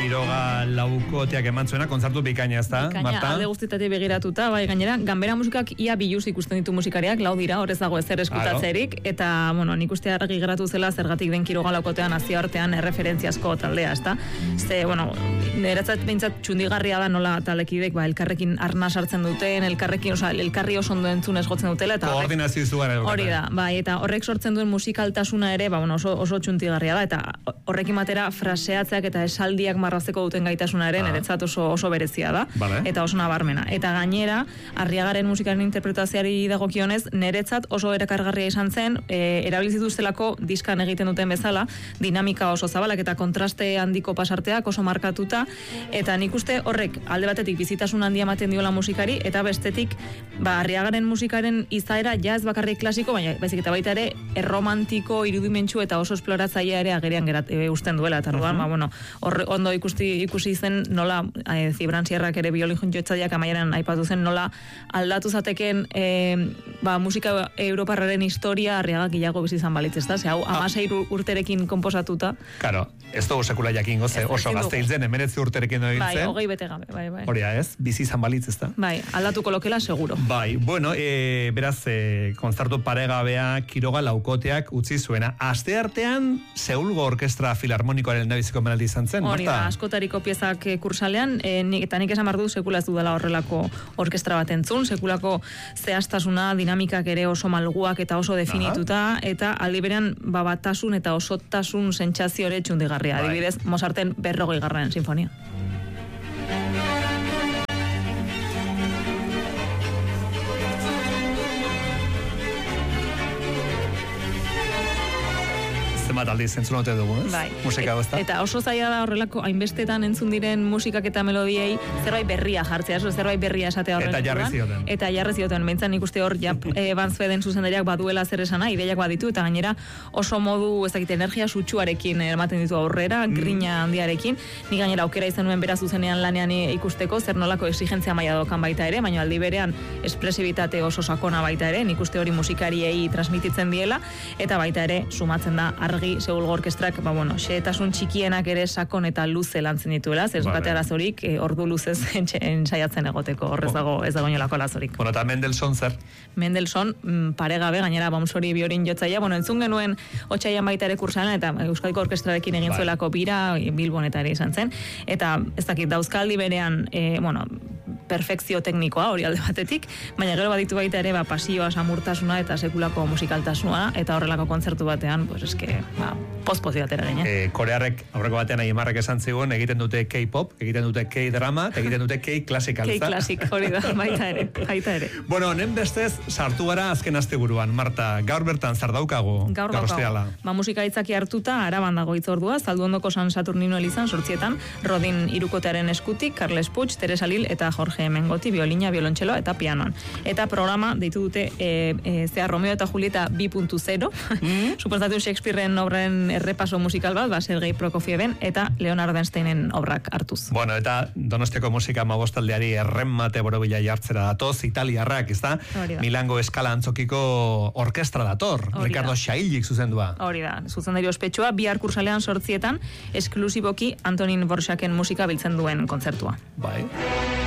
Quiroga laukoteak eman zuena, kontzertu bikaina, ez da, Marta? Alde guztietatik begiratuta, bai, gainera, ganbera musikak ia biluz ikusten ditu musikariak, lau dira, horrez dago ezer eskutatzerik, eta, bueno, nik uste argi geratu zela, zergatik den Quiroga laukotean nazioartean erreferentziazko taldea, ez da? Ze, bueno, niretzat behintzat txundigarria da nola talekidek, elkarrekin arna sartzen duten, elkarri oso ondo entzunez jotzen dutela, eta koordinazio izugarri. Hori da, bai, eta horrek sortzen duen musikaltasuna ere, oso txuntigarria da, eta horrekin batera fraseatzeak eta esaldiak marrazteko duten gaitasuna ere, niretzat oso berezia da, eta oso nabarmena. Eta gainera, Arriagaren musikaren interpretazioari dagokionez, niretzat oso erakargarria izan zen, erabilizituztelako diskan egiten duten bezala, dinamika oso zabalak eta kontraste handiko pasarteak oso markatuta, eta nik uste horrek alde batetik bizitasun handia ematen diola musikari, eta bestetik, Arriagaren musikaren izaera ja ez bakarrik klasiko, baina baizik eta baita ere erromantiko, irudimentsu eta oso esploratzailea ere agerian usten duela, eta ondo ikusi zen nola Zibran Sierrak ere biolin jotzaileak amaieran aipatu zen nola aldatu zateken musika europarraren historia Arriagak gehiago bizi izan balitz, ezta? Ze hau 16 urterekin konposatuta. Claro, ez dugu sekula jakingo ze oso gazte hiltzen 19 urterekin egin zen. Bai, 20 bete gabe, bai. Hori da, ez? Bizi izan balitz, ezta? Bai, aldatuko lokela seguro. Bai, bueno, beraz kontzertu paregabea Quiroga laukoteak utzi zuena. Asteartean Seulgo Orkestra Filarmonikoaren lehendabiziko emanaldi izan zen, Marta? Hori da, askotariko piezak kursalean, eta nik esan bardu sekula ez dudala horrelako orkestra bat entzun, sekulako zehaztasuna, dinamikak ere oso malguak eta oso definituta, eta aldi berean batasun eta osotasun sentsazio ere txundigarria. Adibidez, Mozarten 40. sinfonia. Zenbat aldiz entzun ote dugu, ez? Bai. Musika gozta. Eta oso zaila da horrelako hainbestetan entzun diren musikak eta melodiei zerbait berria jartzea, zerbait berria esatea horren. Eta jarri zioten. Behintzan ikuste hor, Van Zweden zuzendariak baduela zer esana, ideiak baditu, eta gainera oso modu, energia sutsuarekin ematen ditu aurrera, grina handiarekin. Ni gainera aukera izan nuen bera zuzenean lanean ikusteko, zer nolako exigentzia maila dokan baita ere, baina aldi berean espresibitate oso sakona baita ere, nik uste hori musikariei transmititzen diela, eta baita ere sumatzen da Seulgo Orkestrak, xehetasun txikienak ere sakon eta luze lantzen dituela, ez bate arazorik, ordu luzez ensaiatzen egoteko, horrez dago ez dago inolako arazorik. Bueno, eta Mendelssohn zer? Mendelssohn, paregabe, gainera Baumsori biorin jotzaia, entzun genuen otsailean baita ere kursalan, eta Euskadiko Orkestrarekin egin zuelako bira, Bilbon eta ere izan zen, eta ez dakit dauzkaldi berean, perfekzio teknikoa hori alde batetik, baina gero baditu baita ere pasioa, samurtasuna eta sekulako musikaltasuna, eta horrelako kontzertu batean, pospozio batera gine. Korearrek aurreko batean Aimarrek esan zigun, egiten dute K-pop, egiten dute K-drama, egiten dute K-klasik altza. K-klasik, hori da, baita ere. Bueno, nen bestez, sartu gara azken asteburuan, Marta, gaur bertan zardaukagu, gaur osteala. Musika itzaki hartuta, Araban dago itzordua, Zalduondoko San Saturnino elizan, 8etan, Rodin irukotearen eskutik, Carles Puig, Teresa Lil eta Jorge Mengoti, biolina, biolontxeloa eta pianoan. Eta programa deitu dute Romeo eta Julieta 2.0, suposatu Shakespearen obren errepaso musikal bat, Sergei Prokofieven eta Leonard Bernsteinen obrak hartuz. Bueno, eta Donostiako musika mabostaldeari erremate borobila jartzera datoz, italiarrak, ez da? Milango Eskala Antzokiko orkestra dator, Ricardo Xaillik zuzendua. Hori da, zuzendari ospetsua, bihar kursalean 8etan, esklusiboki Antonin Borxaken musika biltzen duen kontzertua. Bai.